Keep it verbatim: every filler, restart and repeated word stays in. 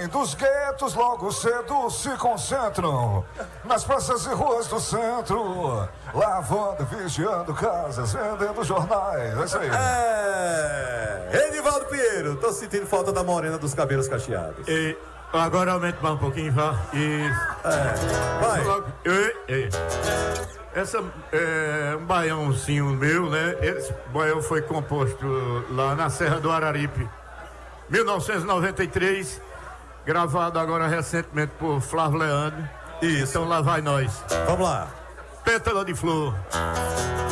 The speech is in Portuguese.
vêm dos guetos logo cedo se concentram nas praças e ruas do centro, lavando, vigiando casas, vendendo jornais. É isso aí. É, Edivaldo Pinheiro, tô sentindo falta da morena dos cabelos cacheados. E agora aumenta mais um pouquinho, vá. E é, vai. E, e. Essa é um baiãozinho meu, né? Esse baião foi composto lá na Serra do Araripe, mil novecentos e noventa e três, gravado agora recentemente por Flávio Leandro. Isso. Então lá vai nós. Vamos lá. Pétala de Flor.